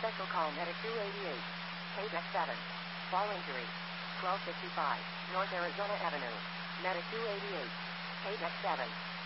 Special call Medic 288. KDEC 7. Fall injury. 1255 North Arizona Avenue. Medic 288. KDEC 7.